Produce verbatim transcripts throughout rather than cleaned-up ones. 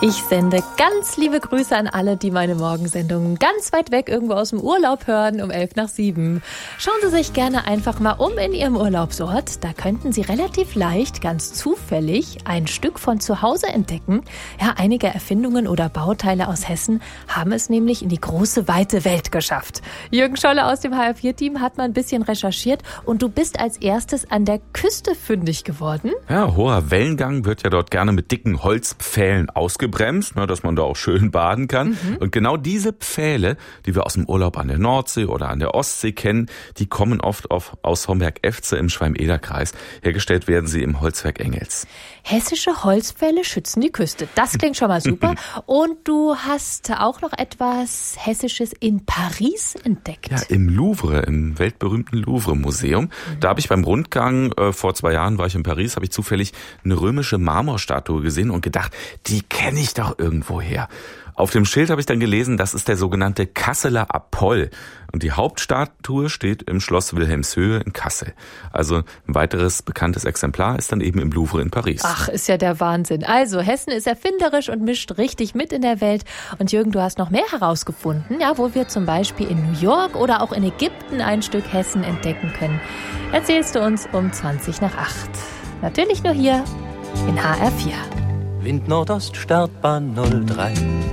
Ich sende ganz liebe Grüße an alle, die meine Morgensendungen ganz weit weg irgendwo aus dem Urlaub hören, um elf nach sieben. Schauen Sie sich gerne einfach mal um in Ihrem Urlaubsort. Da könnten Sie relativ leicht, ganz zufällig, ein Stück von zu Hause entdecken. Ja, einige Erfindungen oder Bauteile aus Hessen haben es nämlich in die große, weite Welt geschafft. Jürgen Scholle aus dem H R vier Team hat mal ein bisschen recherchiert und du bist als erstes an der Küste fündig geworden. Ja, hoher Wellengang wird ja dort gerne mit dicken Holzpfählen ausgebremst, ne, dass man da auch schön baden kann. Mhm. Und genau diese Pfähle, die wir aus dem Urlaub an der Nordsee oder an der Ostsee kennen, die kommen oft auf, aus Homberg-Efze im Schwalm-Eder-Kreis. Hergestellt werden sie im Holzwerk Engels. Hessische Holzpfähle schützen die Küste. Das klingt schon mal super. Und du hast auch noch etwas Hessisches in Paris entdeckt. Ja, im Louvre, im weltberühmten Louvre-Museum. Mhm. Da habe ich beim Rundgang, äh, vor zwei Jahren war ich in Paris, habe ich zufällig eine römische Marmorstatue gesehen und gedacht, die kenne ich doch irgendwo her. Auf dem Schild habe ich dann gelesen, das ist der sogenannte Kasseler Apoll. Und die Hauptstatue steht im Schloss Wilhelmshöhe in Kassel. Also ein weiteres bekanntes Exemplar ist dann eben im Louvre in Paris. Ach, ist ja der Wahnsinn. Also Hessen ist erfinderisch und mischt richtig mit in der Welt. Und Jürgen, du hast noch mehr herausgefunden, ja, wo wir zum Beispiel in New York oder auch in Ägypten ein Stück Hessen entdecken können. Erzählst du uns um zwanzig nach acht. Natürlich nur hier in H R vier. Wind Nordost, Startbahn null drei.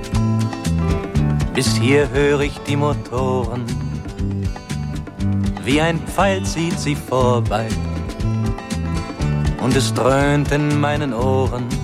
Bis hier höre ich die Motoren. Wie ein Pfeil zieht sie vorbei. Und es dröhnt in meinen Ohren.